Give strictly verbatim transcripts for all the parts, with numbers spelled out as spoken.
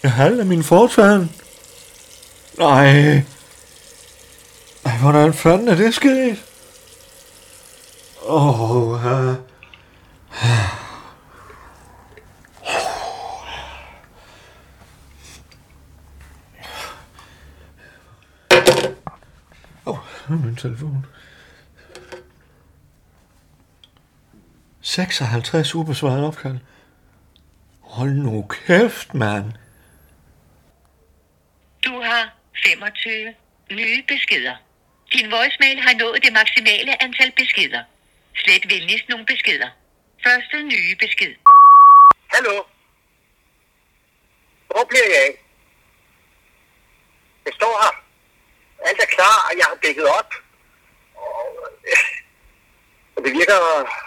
Jeg halter min fortand. Nej. Ej, hvordan fanden er det sket? Åh, oh, uh. Åh, oh, min telefon. seksoghalvtreds ubesvarede opkald. Hold nu kæft, mand. Du har femogtyve nye beskeder. Din voicemail har nået det maksimale antal beskeder. Slet venligst nogle beskeder. Første nye besked. Hallo? Hvor bliver jeg af? Jeg står her. Alt er klar, og jeg har dækket op. Og det virker...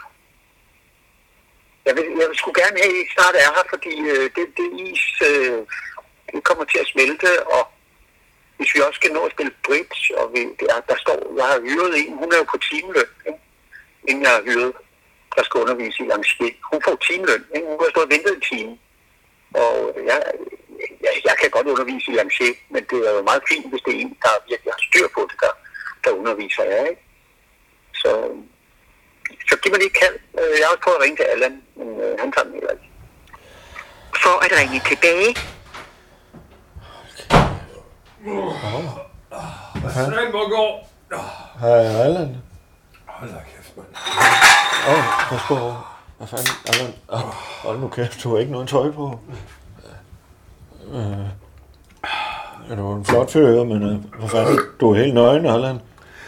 Jeg vil, jeg vil sgu gerne have, at I snart er her, fordi øh, det, det is øh, det kommer til at smelte, og hvis vi også skal nå at spille bridge, og vi, der, der står, jeg har hyret en, hun er jo på timeløn, ikke? Inden jeg har hyret, der skal undervise i lancier. Hun får timeløn, ikke? Hun har stået og ventet en time, og jeg, jeg, jeg kan godt undervise i lancier, men det er jo meget fint, hvis det er en, der virkelig har styr på det, der, der underviser jeg, ikke? Så... Så giv mig lige kald. Jeg har også prøvet at ringe til Allan, men øh, han tager den heller ikke. For at ringe tilbage. Hvad fanden må gå? Hej, Allan. Hold da kæft, mand. Åh, oh, pas på. Hvad fanden, Allan? Oh, hold nu kæft, du har ikke noget tøj på. Uh, ja, du er en flot fyr, men uh, hvad fanden, du er helt nøgen, Allan.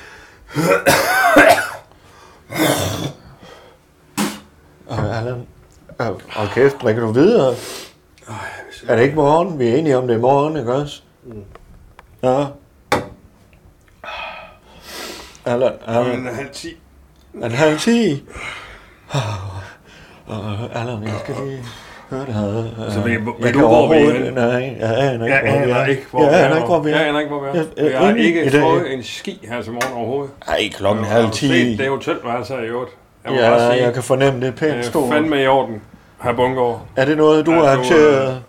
Uh, Allan, uh, og kæft, drikker du videre? Er det ikke morgen? Vi er enige om det er morgen, ikke også? Mm. Ja. Allan, Allan. En halv ti. En halv ti? Uh, Allan, jeg skal lige høre det her. Uh, Så ved, ved du, hvor vi er? Nej, jeg aner ikke, jeg aner ikke, hvor jeg aner ikke, hvor vi er. Jeg aner ikke, hvor vi er. Jeg, jeg har ikke fået en ski her til morgen overhovedet. Ej, klokken halv ti. Det er hotelværelser i øvrigt. Jeg ja, sige, jeg kan fornemme, det er pænt stort. Det er fandme i orden, her Bungård. Er det noget, du ja, har arrangeret?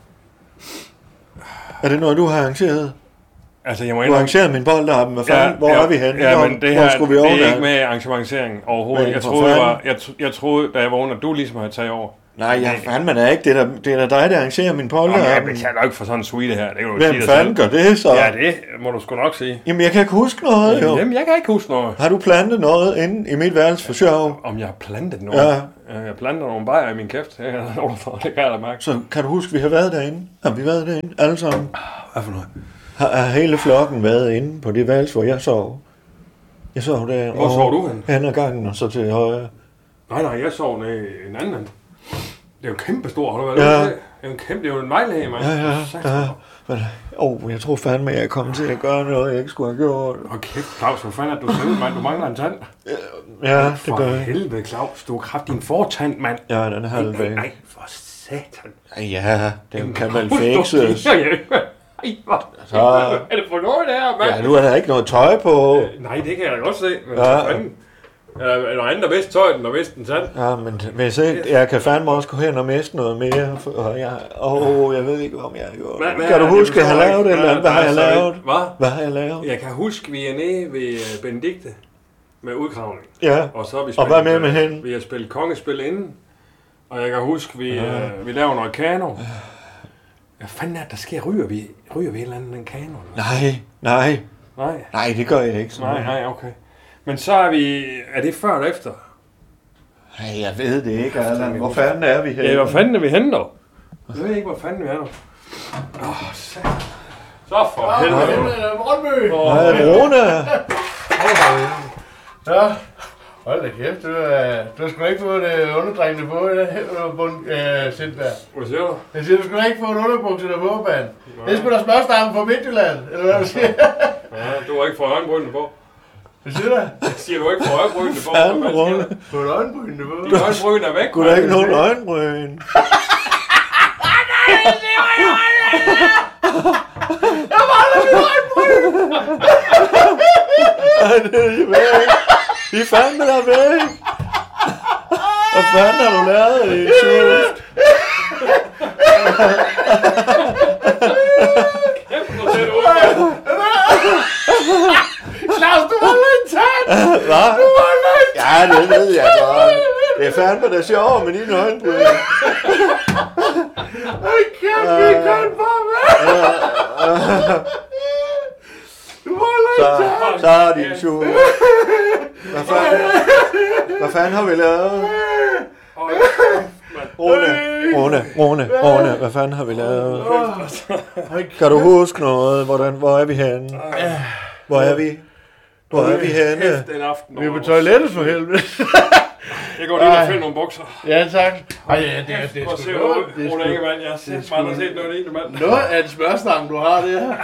Er det noget, du har arrangeret? Altså, jeg må du har arrangeret min boldarben. Hvad fanden? Ja, hvor ja, er vi henne? Ja, men det her, vi det er ikke med arrangementering overhovedet. Men, jeg, troede, jeg, var, jeg, jeg troede, da jeg vågnede, du ligesom havde taget over. Nej, jeg fandme da ikke. Det er da, det er da dig, der arrangerer min polterarben. Jeg betaler ikke for sådan en suite her. Det kan du Hvem sige fanden gør det så? Ja, det må du sgu nok sige. Jamen, jeg kan ikke huske noget, jo. Jamen, jeg kan ikke huske noget. Har du plantet noget inde i mit værelse for sjov? Om jeg har plantet noget? Ja. Jeg planter nogle bajer i min kæft. Det kan jeg da mærke. Så kan du huske, vi har været derinde? Har vi været derinde? Alle sammen? Hvad for noget? Har, har hele flokken været inde på det værelse, hvor jeg sov? Jeg sov der. Hvor sov du hen? Hen ad gangen og så til højre. Nej, nej, jeg sov nede i en anden. Det er jo kæmpe stor, har du været ja. Det er jo en kæmpe, det er jo en vejlæge, mand. Ja, ja, ja. Men, oh, jeg tror fandme, at jeg er kommet til at gøre noget, jeg ikke skulle have gjort. Åh, kæft, Claus, hvor fanden er du selv, mand? Du mangler en tand. Ja, det for gør jeg. For helvede, Claus, du har kraft din fortand, mand. Ja, den er halvvæg. Nej, for satan. Ja, den kan vel fikses. Ej, hvor så... er det for noget, det her, mand? Ja, nu er der ikke noget tøj på. Øh, nej, det kan jeg da godt se, men ja. fanden. Er der andet, der vidste tøjet, end der vidste en tand? Ja, men hvis ikke, jeg kan fandme også gå hen og miste noget mere. Og jeg, åh, jeg ved ikke, om jeg har gjort det. Hvad, kan du huske, at jeg har lavet det, eller hvad har jeg lavet? Hvad? Hvad har jeg lavet? Jeg kan huske, vi er nede ved Benedikte med udgravning. Ja, og, så har vi og hvad med med hende? Vi har spillet kongespil inden, og jeg kan huske, vi, ja. øh, vi laver noget kano. Hvad fanden er det, der sker? Ryger vi, ryger vi et eller andet en kano? Nej, nej. Nej? Nej, det gør jeg ikke. Nej, nej, okay. Men så er vi... Er det før eller efter? Nej, jeg ved det ikke, Allan. Hvor fanden er vi henne? Ja, hvor fanden er vi henne dog? Jeg ved ikke, hvor fanden vi er dog. Åh, oh, satan. Så for ja, helvede. Ja, Brøndby. Nej, Rune. Ja. Hold da kæft, du, uh, du har sgu ikke fået det underdrengende på i dag, uh, Sindberg. Hvad siger du? Jeg siger, du skulle ikke få et underbukse der på, mand. Det er sgu da smørstammen fra Midtjylland, eller hvad du siger? Ja, du har ikke fået øjenbrynene på. Hvad siger du? Jeg siger, du ikke får øjenbrynene på. Fanden, Rune. Få et øjenbrynene på? Dine øjenbryn er væk. Kunne der ikke nogen øjenbryn? Nej, det var jeg Jeg mangler min øjenbryn! Nej, det er væk. De er fandme der væk. Hvad fanden har du lavet i Sjøst? det ved jeg godt. Det er fandme da sjovt med dine øjenbryn. Ej, kæft, vi kan bare med. Du Så, så er din sjov. Hvad fanden, hvad fanden har vi lavet? Rune, Rune, Rune, Rune, hvad fanden har vi lavet? Kan du huske noget? Hvordan, hvor er vi henne? Hvor er vi? Hvor er vi henne? Den aften. Vi er på toilettet for helvede. Jeg går lige og finder nogle bukser. Ja, tak. Ej, ja, det er det. Prøv at se, Rune Ingemann. Jeg har set mig, der set noget ene mand. Noget af en smørstang, du har det her.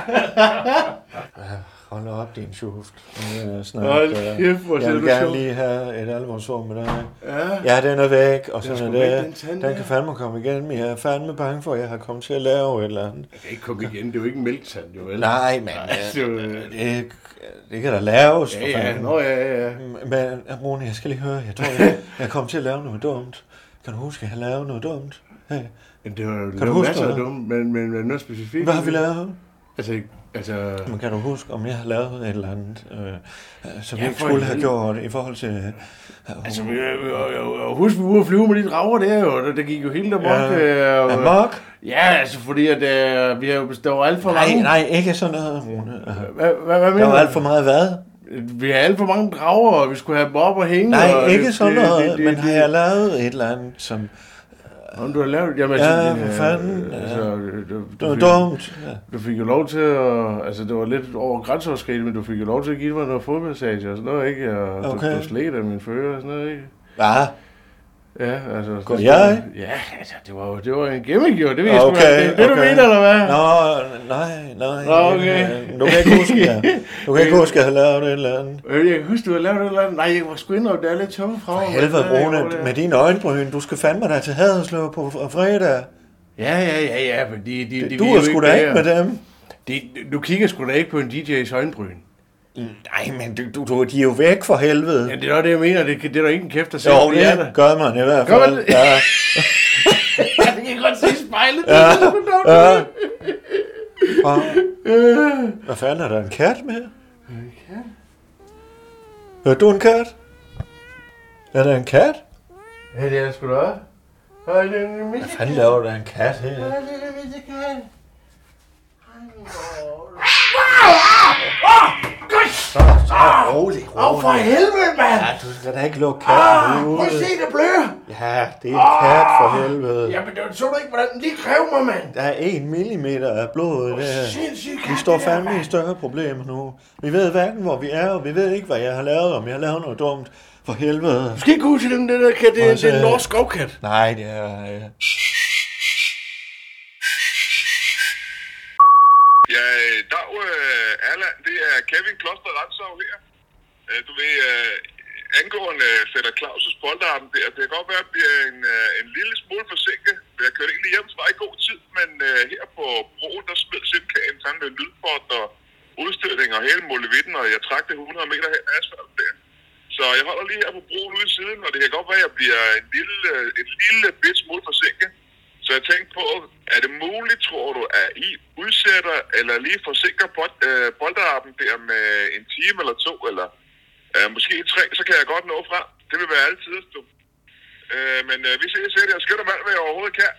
Hold op, din sjuft. Hold kæft, hvor Jeg vil ser du gerne sjov. lige have et alvorsord med dig. Ja. Ja, den er væk, og sådan sgu er væk, det. den tand Den der. kan fandme komme igen, men jeg er fandme bange for, at jeg har kommet til at lave et eller andet. Jeg kan ikke komme igen. Det er jo ikke en mælktand, jo vel? Nej, men Nej, det er jo- det, det kan da laves. for Ja, ja. fanden. Nå, ja, ja, ja. Men Rune, jeg skal lige høre. Jeg tror, jeg, jeg kom til at lave noget dumt. Kan du huske, at jeg har lavet noget dumt? Hey. Men det var jo du huske masser af noget? dumme, men, men, men noget specifikt. Hvad har vi lavet? Altså, altså... Men kan du huske, om jeg har lavet et eller andet, øh, som Ja, jeg ikke for skulle have helvede. gjort i forhold til... Øh, Altså, vi, og husk, vi var ude at flyve med de drager der, jo. Der, der gik jo helt amok. Ja. øh, Amok? Ja, altså, fordi at, øh, vi har jo, der var alt for Nej, mange... nej, ikke sådan noget, Rune. Hvad, hvad, hvad Der mener var du? alt for meget hvad? Vi har alt for mange drager, og vi skulle have dem op og hænge. Nej, og ikke det- sådan det- noget, det- det- men det- har jeg lavet et eller andet, som... Om du har lavet... Jamen, Ja, altså, for øh, fanden, Altså, ja. du, Det du, var fik, dumt. Ja. du fik jo lov til at... Altså, det var lidt over grænseoverskridende, men du fik jo lov til at give mig noget fodmassage og sådan noget, ikke? Og Okay. du, du slægte af mine fører og sådan noget, ikke? Hvad? Ja, altså... Går så- jeg? Ja, altså, det var jo det var en gimmick, jo. Det ved jeg Okay, sgu da. Det, det du okay. mener, eller hvad? Nå, nej, nej. Nå, okay. Du kan ikke huske, ja. Du kan ikke huske, at jeg har lavet et eller andet. Øh, Jeg kan huske, du har lavet et eller andet. Nej, jeg var sgu indrømme, det er lidt tunge fra. For helvede, Rune, med dine øjenbryn. Du skal fandme da til Haderslev på fredag. Ja, ja, ja, ja, men de, de, de, Du ved er jo sgu da ikke der. med dem. De, du kigger sgu da ikke på en D J's øjenbryn. Nej, men du, du, de er jo væk for helvede. Ja, det er også det, jeg mener. Det, det er der ikke en kæft, der ser. Jo, det gør man i hvert Gør fald. man det? Ja, Jeg kan godt se spejlet. ja, ja. Og, Øh. hvad fanden, er der en kat med? En kat? Hørte du en kat? Er der en kat? Ja, det er sgu da også. Hej, det er en Hvad fanden laver der en kat her? det er en kat. Så, så rolig, Åh, for rolig. helvede, mand! Ja, du skal da ikke lukke katten ud. Prøv at se, det blør! Ja, det er en kat for helvede. Jamen, det så du ikke, hvordan den lige kræv mig, mand! Der er en millimeter af blod i det her. Sindssygt kat, Vi står det der, fandme i mand. større problemer nu. Vi ved hverken, hvor vi er, og vi ved ikke, hvad jeg har lavet, om jeg har lavet noget dumt. For helvede. Du skal ikke gå ud til den der kat, det er, Også, det er en øh, norsk skovkat. Nej, det er... Øh... Ja, dag uh, Erland, det er Kevin Kloster Ransau her. Uh, du ved, uh, angående uh, Fætter Claus' polterarten der, det kan godt være, at det bliver en, uh, en lille smule forsinket. Jeg kørte egentlig hjem fra i god tid, men uh, her på broen, der smed simkagen sådan med lydbånd og udstilling og hele muligheden, og jeg trak det hundrede meter hen ad asfalten der. Så jeg holder lige her på broen ude i siden, og det kan godt være, at jeg bliver en lille, en lille bit smule forsinket. Så jeg tænkte på, er det muligt, tror du, at I udsætter eller lige forsinker øh, polterappen der med en time eller to, eller øh, måske tre, så kan jeg godt nå frem. Det vil være altid, du. Øh, men øh, vi ses her, jeg skynder mand, hvad jeg overhovedet kan.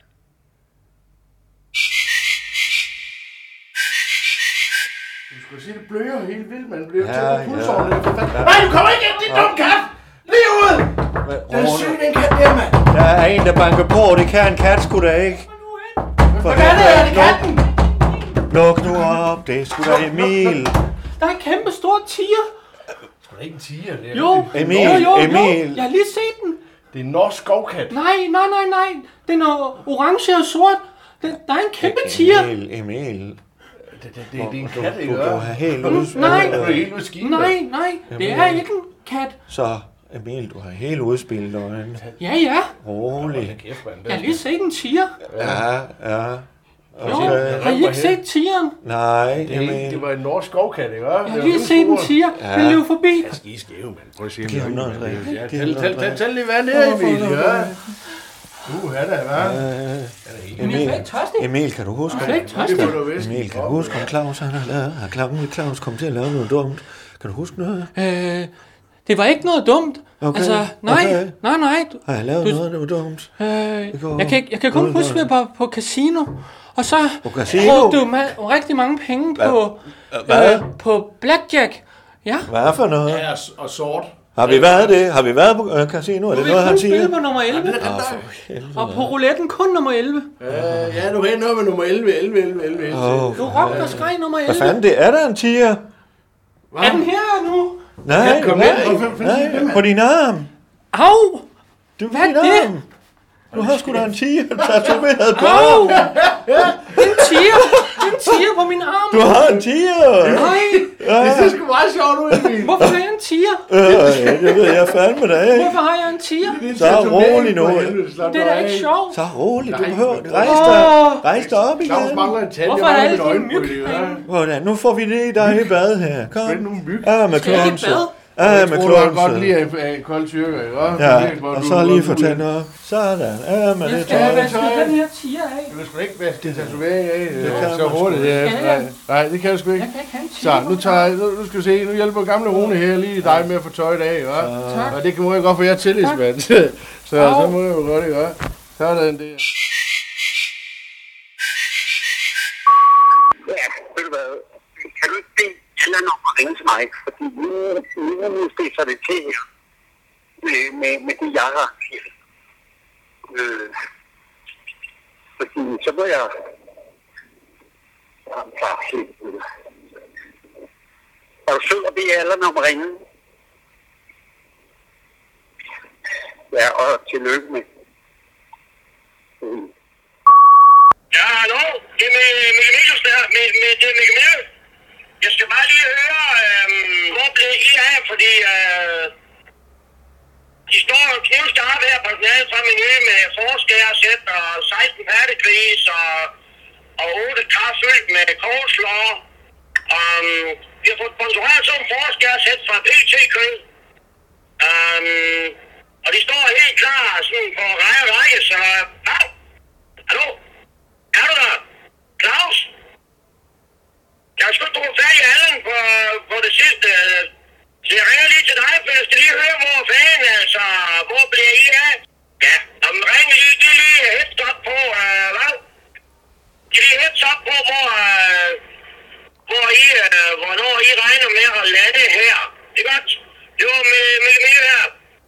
Du skulle se, det blører helt vildt, man bliver Ja, til at ja. pulsåren. Nej, du kommer ikke ind, din dumme kat! Lige ud! Den er syg, den kat der, mand! Der er en, der banker på. Det kan en kat sgu da ikke. For Hvad er det? Er det katten? Luk nu op. Det er sgu da Emil. Der er en kæmpe stor tiger. Det er ikke en tiger, det er Jo, Emil, jo, jo, Emil. jo. Jeg har lige set den. Det er en norsk skovkat. Nej, nej, nej, nej. Den er orange og sort. Den, der er en kæmpe tiger. Emil, Emil. Det, det, det, det er en Du, kat, du, ikke? du er helt Mm, ude. nej. Du er helt ude skide. Nej, nej, det er ikke en kat. Så, Emil, du har helt udspillet øjnene. Ja, ja. Rolig. Kæft, mand. Jeg har lige set en tiger. Ja, ja. Jo, Okay. har I ikke set tigeren? Nej, Det, det Emil. var en norsk skovkat, ikke? Jeg har lige set en tiger. Den løb forbi. Jeg skal I skæve, mand. Prøv at se. Giv ham noget at drikke. Ja, Giv ham tæl, noget at tæl, tæl, drikke. tæl lige vand her, Emil. Ja. Uh, er der, hva'? Men jeg er ikke tørstig. Emil, kan du huske? Jeg er ikke tørstig. Det får du vist. Emil, kan du huske, om Claus han har lavet? Har Claus, Claus kom til at lave noget dumt? Kan du huske noget? Øh, det var ikke noget dumt. Okay, Altså, nej, okay. nej, nej. Du, Har jeg lavet du, noget, der var dumt? øh, går- jeg, kan, jeg kan kun går- huske det på, på casino. Og så På casino? brugte du ma- rigtig mange penge på, Hvad? øh, på blackjack. Ja. Hvad for noget? Ja, og sort. Har vi været det? Har vi været på øh, casino? Er Du det vil noget, han kun siger? spille på nummer elleve. Ah, for helvede. Og på rouletten kun nummer elleve. Øh, ja, du er noget med nummer elleve, elleve, elleve, elleve. Åh, Du råbte og skreg nummer hvad elleve. fanden, det er der en tiger? Er den her nu? Nej, Ja, kom nej, ind. Hvem fanden- hvem nej, er- på din arm. Au! Du er på Hvad din er det? arm. Du har sgu da en tiger tatoveret på Au! armen. En tiger! En tiger på min arm! Du har en tiger. Nej! Det ser sgu meget sjovt ud, Emil. Hvorfor har jeg en tiger? Øh, det ved jeg fandme da ikke. Hvorfor har jeg en tiger? Så rolig nu. Det er da ikke sjovt. Så rolig, du behøver. Rejs dig, rejs dig op Claus igen. mangler en tand. Hvorfor Jeg er mangler alle mit de øjenbryn, myg ja. herinde? Hvordan? Nu får vi det dig i bad her. Kom. Find nogle myg. Ah, med Skal jeg ikke i klonse. bad? Ah, Jeg med tror, du har godt klonse. lide af af kold tyrker, ikke? Ja, og så lige fortælle noget. Sådan. Ah, med Jeg det skal tøj. have vasket den her tiger af. Du skal ikke vaske tatovering af øh, kan så man hurtigt. Ja. Skal jeg? Nej, nej, det kan du sgu ikke. Jeg kan ikke have en tiger. Så, nu, tager, jeg- nu, nu skal vi se, nu hjælper gamle Rune her lige dig med at få tøjet af, ikke? Tak. Og det kan må jeg godt, for jeg er tillidsmand. Så, så må jeg jo godt, ikke? Sådan det. Ja, ved du hvad? Kan du ikke bede Allan om at ringe til mig? Fordi nu, nu, nu spidser det til her. Med, med, med det, jeg har. Øh, fordi så må jeg... Jamen, for helvede. Er du sød at bede Allan om at ringe? Ja, og tillykke med. Mm. Ja, hallo? Det er med Mikkel Mikkels der. Med, med, det er Mikkel Mikkel. Jeg skal bare lige høre, øhm, hvor blev I af, fordi øh, de står jo knivskarpe her på den anden fra menu med forskæresæt og seksten pattegris og, og otte kar fyldt med coleslaw. Um, vi har fået sponsoreret sådan en forskæresæt fra P T Kød. Um, og de står helt klar sådan på række og række, så... Au! Hallo? Er du der? Claus? Jeg har sgu ikke brugt fat i Allan på, på det sidste. Så jeg ringer lige til dig, for jeg skal lige høre, hvor fanden, altså, hvor bliver I af? Ja, og ring lige, giv lige heads up på, øh, hvad? Giv lige heads up på, hvor, øh, hvor I, øh, hvornår I regner med at lande her. Det er godt. Det var med, med, med her.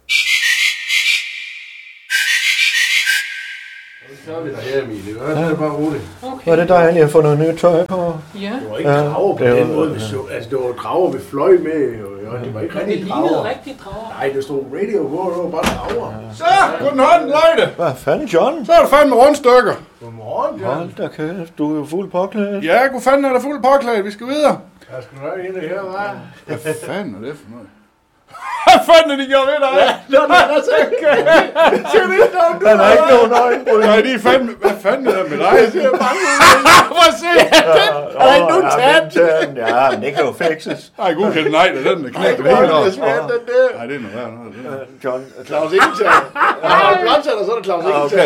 Så er vi der her, Emil. ikke? Så er det bare roligt. Okay. Var det dejligt at få noget nyt tøj på? Ja. Det var ikke Ja, drager på det den var- måde, vi så. Altså, det var drager, vi fløj med. Jo, jo. Det var ikke Det rigtig lignede drager. rigtig drager. Nej, det stod radio på, det var bare drager. Så, guten hånd, Leute. Hvad fanden, John? Så er det fandme rundstykker. Godmorgen, John. Hold da kæft, du er jo fuld påklædt. Ja, god fanden er der fuld påklædt. Vi skal videre. Jeg skal nok ind her, hva'? Hvad fanden er det for noget? Hvad fanden er de gjort ved dig? Nå, nej, der er så ikke. Han har ikke nogen øjenbryn. Nej, de er fandme... Hvad fanden er der med dig? Det er bare Prøv at se! Er der ikke nogen tand? Ja, men det kan jo fikses. Ej, gud kan nej, det er den, der knækker det det hele er op. svært, den der. Nej, det er noget værd noget. det er- John, Claus Ingental. Jeg har en blåtand, og så er der Claus Ingental.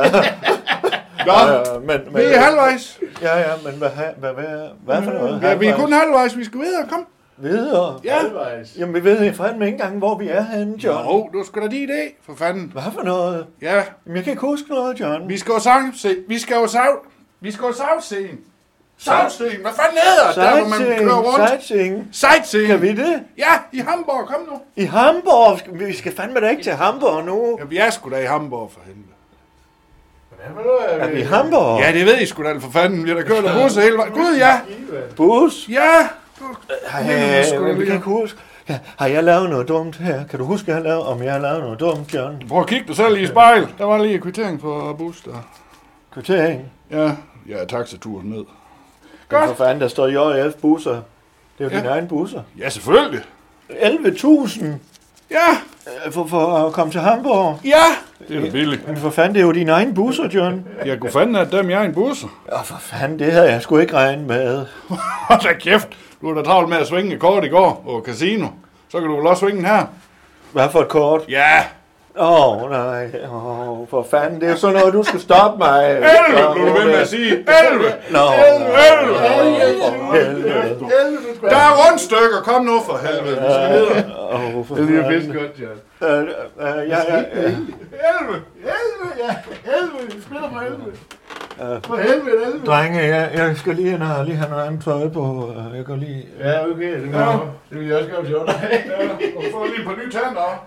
Nå, Ja, men, men, vi er halvvejs. Ja, ja, men hvad, hvad, hvad, hvad for noget? Ja, vi er kun halvvejs. Vi skal videre, kom. Videre? Ja. Halvvejs. Jamen, vi ved fandme ikke engang, hvor vi er henne, John. Nå, du skal da lige idé, for fanden. Hvad for noget? Ja, Jamen, jeg kan ikke huske noget, John. vi skal jo sang, se, vi skal jo sav, vi skal jo savscene. Savscene, hvad fanden hedder det, der hvor man Sightseeing, kører rundt? sightseeing. Sightseeing. Skal vi det? Ja, i Hamburg, kom nu. I Hamburg? Vi skal fandme da ikke til Hamburg nu. Ja, vi er sgu da i Hamburg, for helvede. Hvad er det, Er vi i Hamburg? Ja, det ved I sgu da, for fanden. Vi har da kørt og busser hele vejen. Gud, ja. Bus? Ja. Hey, sgu da men vi lige. kan ikke huske. Ja, har jeg lavet noget dumt her? Kan du huske, jeg har lavet, om jeg har lavet noget dumt, John? Prøv at kigge dig selv i spejl. Der var lige en kvittering på bus der. Kvittering. Ja, ja, taxatur ned. Men for fanden, der står J F busser. Det er jo Ja. dine egne busser. Ja, selvfølgelig. elleve tusind Ja, for, for at komme til Hamburg. ja. Det er da billigt. Men for fanden, det er jo dine egne busser, John. Jeg kunne fanden have dem, jeg er en busser. Ja, for fanden, det havde jeg sgu ikke regnet med. Hold da kæft. Du var da travlt med at svinge et kort i går på casino. Så kan du vel også svinge den her. Hvad for et kort? Ja, Åh, oh, nej. Åh, oh, for fanden. Det er jo sådan noget, du skal stoppe mig. elleve, blev du ved med at sige. elleve! Nå, elleve! elleve! Der er rundstykker. Kom nu for helvede. Vi skal videre. Åh, oh, for Det lyder fanden. vist godt, Jan. Øh, øh, ja, ja, ja. elleve! elleve, ja. elleve. Vi spiller på elleve. For helvede, elleve. Drenge, jeg, jeg skal lige ind og lige have noget andet tøj på. Jeg går lige... Ja, okay. Det, ja. Det vil jeg også gøre til dig. Ja, du får lige et par nye tænder.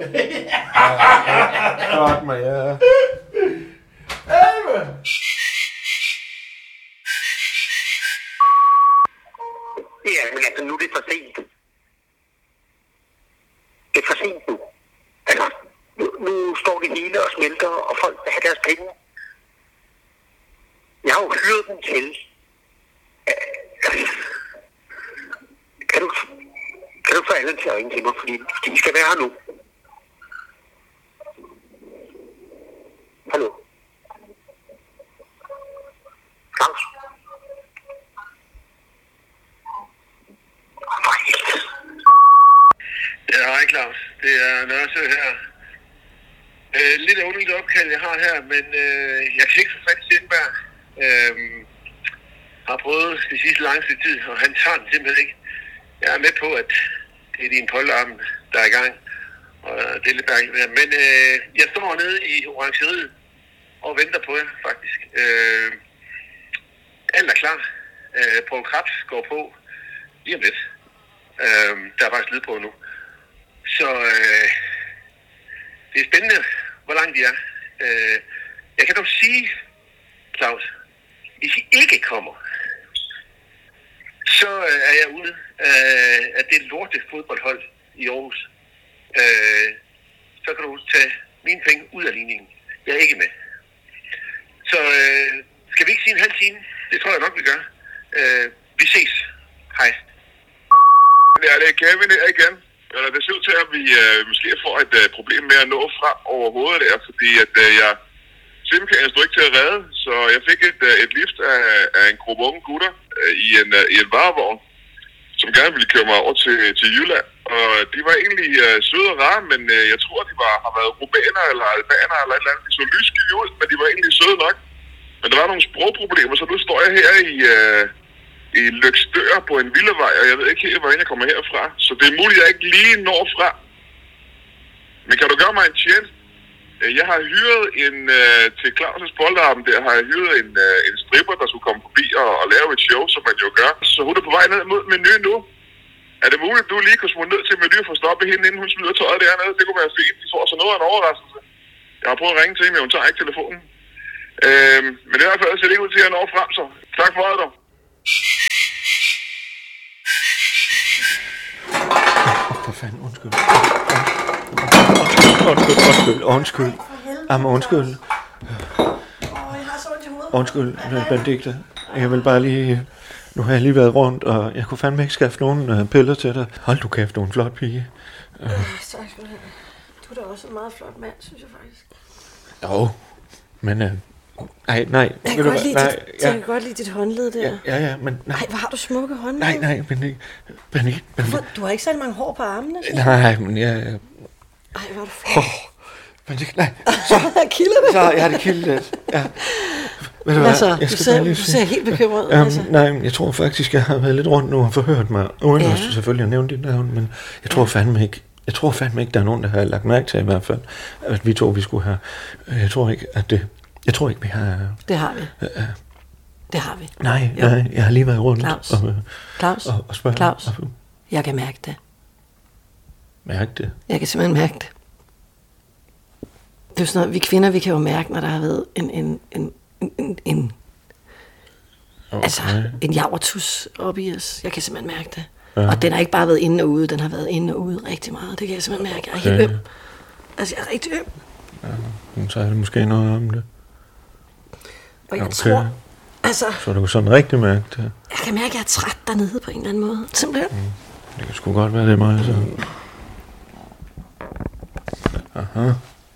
Godt med jer. elleve! Ja, men altså, nu er det for sent. Det er for sent nu. Altså, nu, nu står det hele og smelter, og folk vil have deres penge. Jeg har jo hyret dem til. Kan du, kan du få alle til at ringe til mig, fordi de skal være her nu. Hallo? Claus? Ja, hej Claus. Det er Nørresø her. Øh, lidt af underligt opkald, jeg har her, men øh, jeg kan ikke få fat i Sindberg. Øh, har prøvet det sidste lange stykke tid, og han tager den simpelthen ikke. Jeg er med på, at det er din polterarm, der er i gang. Og det er lidt mærkeligt. Men øh, jeg står nede i orangeriet og venter på jer, faktisk. Øh, alt er klar. Øh, Poul Krebs går på lige om lidt. Øh, der er faktisk lyd på nu. Så øh, det er spændende, hvor langt de er. Øh, jeg kan dog sige, Claus, hvis I ikke kommer, så øh, er jeg ude øh, af det lorte fodboldhold i Aarhus. Øh, så kan du tage mine penge ud af ligningen. Jeg er ikke med. Så øh, skal vi ikke sige en halv time? Det tror jeg nok, vi gør. Øh, vi ses. Hej. Ja, det er Kevin her igen. Det ser ud til, at vi øh, måske får et øh, problem med at nå frem overhovedet der, fordi at øh, jeg simpelthen stod ikke til at redde, så jeg fik et, øh, et lift af, af en gruppe unge gutter øh, i, en, øh, i en varevogn, som gerne ville køre mig over til, til Jylland. Og de var egentlig øh, søde og rare, men øh, jeg tror, de var, har været rumæner eller albaner eller et eller andet. De så lyssky ud, men de var egentlig søde nok. Men der var nogle sprogproblemer, så nu står jeg her i... Øh, i Løgstør på en villavej, og jeg ved ikke helt, hvordan jeg kommer herfra. Så det er muligt, at jeg ikke lige når fra. Men kan du gøre mig en tjeneste? Jeg har hyret en, uh, til Claus' polterarm der, har jeg hyret en, uh, en stripper, der skulle komme forbi og, og lave et show, som man jo gør. Så hun er på vej ned mod Meny nu. Er det muligt, at du lige kunne smutte ned til Meny for at stoppe hende, inden hun smider tøjet dernede? Det kunne være fint. De får så noget af en overraskelse. Jeg har prøvet at ringe til hende, men hun tager ikke telefonen. Uh, men det er i hvert fald ser det ikke ud til, at jeg når frem, så tak for det, dog. For fanden, undskyld. Undskyld, undskyld, undskyld. Jamen, undskyld. Undskyld, Benedikte. Jeg vil bare lige... Nu har jeg lige været rundt, og jeg kunne fandme ikke skaffe nogen uh, piller til dig. Hold du kæft, du er en flot pige. Uh. Øh, tak skal du have. Du er da også en meget flot mand, synes jeg faktisk. Jo, men... Uh, nej, nej. Jeg kan, godt lide, nej, dit, ja. jeg kan godt lide dit håndled der. Ja, ja, ja men... Nej, Ej, hvor har du smukke håndled? Nej, nej, men... men, men du har ikke særlig mange hår på armene, så? Nej, men jeg... Ej, hvor er du flot. Oh, men det... Nej, så... kilder det? Så, ja, det kilder lidt. Ja. Ved du hvad, så, du, ser, du ser helt bekymret ud. Um, altså. Nej, jeg tror faktisk, jeg har været lidt rundt nu og forhørt mig. Uden ja. at selvfølgelig at nævne dit navn, men jeg tror fandme ikke... Jeg tror fandme ikke, der er nogen, der har lagt mærke til i hvert fald, at vi to, vi skulle have... Jeg tror ikke, at det... Jeg tror ikke, vi har... Det har vi. Uh, det har vi. Nej, jo. nej, jeg har lige været rundt. Claus, og, Claus, og, og spørge, Claus, og, jeg kan mærke det. Mærke det? Jeg kan simpelthen mærke det. Det er jo sådan noget, vi kvinder, vi kan jo mærke, når der har været en... en, en, en, en okay. Altså, en javertus op i os. Jeg kan simpelthen mærke det. Ja. Og den har ikke bare været inde og ude, den har været inde og ude rigtig meget. Det kan jeg simpelthen mærke. Jeg er helt øm. Altså, jeg er rigtig øm. Ja, så er det måske noget om det. Og jeg okay. tror, altså... Så du kan sådan rigtig mærke det? Jeg kan mærke, at jeg er træt dernede på en eller anden måde. Simpelthen. Mm. Det kan sgu godt være, det er mig, så... Aha.